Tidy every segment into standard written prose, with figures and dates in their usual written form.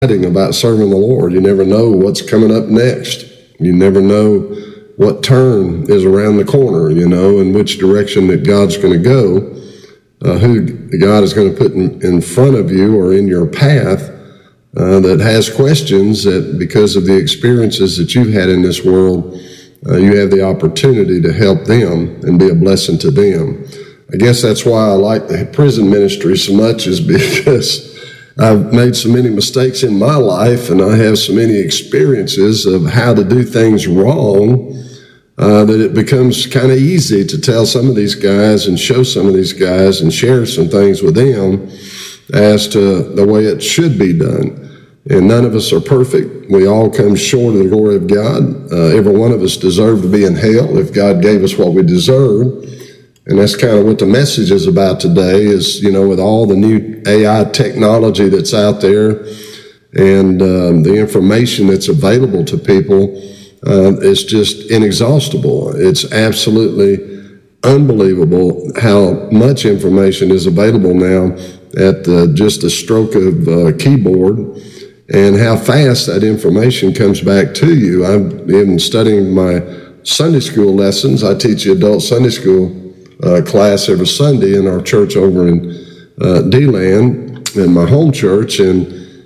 about serving the Lord. You never know what's coming up next. You never know what turn is around the corner, and which direction that God's going to go, who God is going to put in front of you or in your path that has questions that because of the experiences that you've had in this world, you have the opportunity to help them and be a blessing to them. I guess that's why I like the prison ministry so much, is because I've made so many mistakes in my life, and I have so many experiences of how to do things wrong that it becomes kind of easy to tell some of these guys and show some of these guys and share some things with them as to the way it should be done. And none of us are perfect. We all come short of the glory of God. Every one of us deserve to be in hell if God gave us what we deserve. And that's kind of what the message is about today is, with all the new AI technology that's out there and the information that's available to people, it's just inexhaustible. It's absolutely unbelievable how much information is available now at just a stroke of a keyboard, and how fast that information comes back to you. I've been studying my Sunday school lessons. I teach the adult Sunday school class every Sunday in our church over in D-Land, in my home church. And,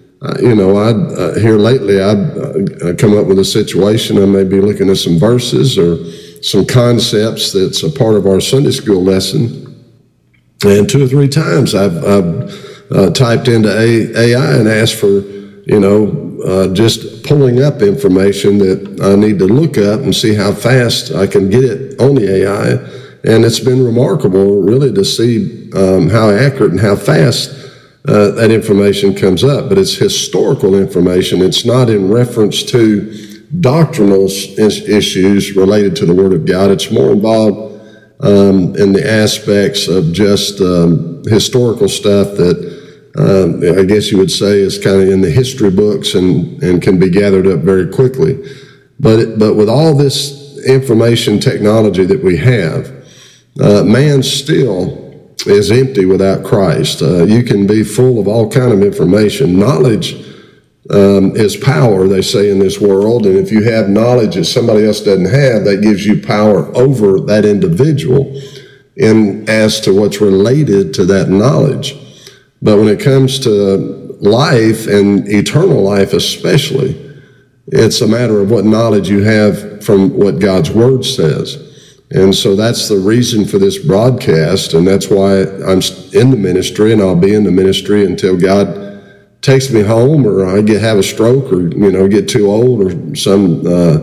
here lately I've come up with a situation. I may be looking at some verses or some concepts that's a part of our Sunday school lesson. And 2 or 3 times I've typed into AI and asked for, just pulling up information that I need to look up and see how fast I can get it on the AI. And it's been remarkable, really, to see how accurate and how fast that information comes up. But it's historical information. It's not in reference to doctrinal issues related to the Word of God. It's more involved in the aspects of just historical stuff that I guess you would say is kind of in the history books and can be gathered up very quickly. But with all this information technology that we have, man still is empty without Christ. You can be full of all kind of information. Knowledge is power, they say, in this world. And if you have knowledge that somebody else doesn't have, that gives you power over that individual in as to what's related to that knowledge. But when it comes to life and eternal life especially, it's a matter of what knowledge you have from what God's Word says. And so that's the reason for this broadcast, and that's why I'm in the ministry, and I'll be in the ministry until God takes me home, or I have a stroke, or get too old, or some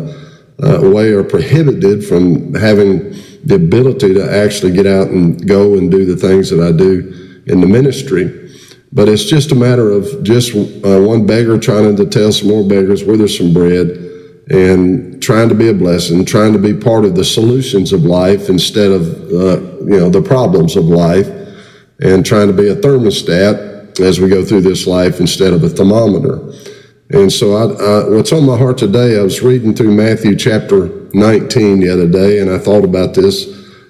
way or prohibited from having the ability to actually get out and go and do the things that I do in the ministry. But it's just a matter of just one beggar trying to tell some more beggars where there's some bread, and trying to be a blessing, trying to be part of the solutions of life instead of the problems of life, and trying to be a thermostat as we go through this life instead of a thermometer. And so what's on my heart today, I was reading through Matthew chapter 19 the other day, and I thought about this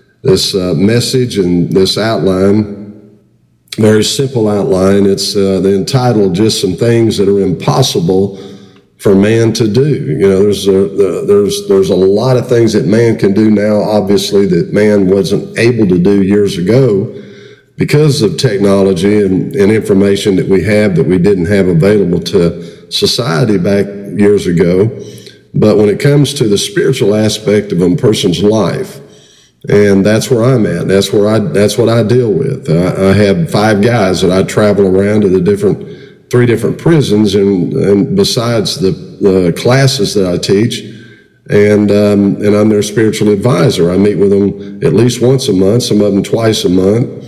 message and this outline, very simple outline. It's entitled just some things that are impossible for man to do. There's a lot of things that man can do now, obviously, that man wasn't able to do years ago because of technology and information that we have that we didn't have available to society back years ago. But when it comes to the spiritual aspect of a person's life, and that's where I'm at. That's what I deal with. I have 5 guys that I travel around to the 3 different prisons, and besides the classes that I teach, and I'm their spiritual advisor. I meet with them at least once a month, some of them twice a month,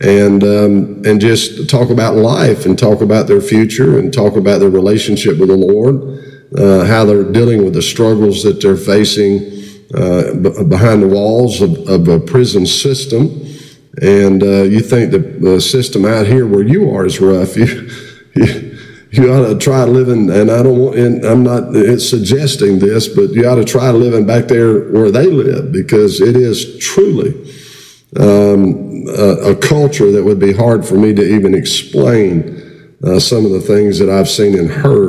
and just talk about life and talk about their future and talk about their relationship with the Lord, how they're dealing with the struggles that they're facing behind the walls of a prison system. And you think the system out here where you are is rough. You ought to try living, and I'm not suggesting this, but you ought to try living back there where they live, because it is truly a culture that would be hard for me to even explain some of the things that I've seen and heard